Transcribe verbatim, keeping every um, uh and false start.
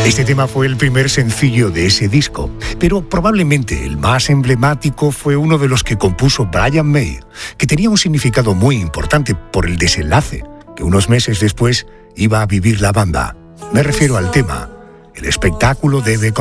Este tema fue el primer sencillo de ese disco, pero probablemente el más emblemático fue uno de los que compuso Brian May, que tenía un significado muy importante por el desenlace que unos meses después iba a vivir la banda. Me refiero al tema: el espectáculo debe continuar.